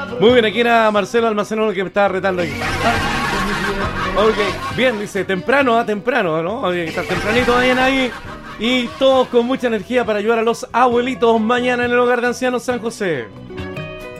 Muy bien, aquí era Marcelo Almacenón el que me estaba retando aquí. Ok, bien, dice, temprano, temprano, ¿no? Oye, está tempranito, vayan ahí. Y todos con mucha energía para ayudar a los abuelitos mañana en el hogar de ancianos San José.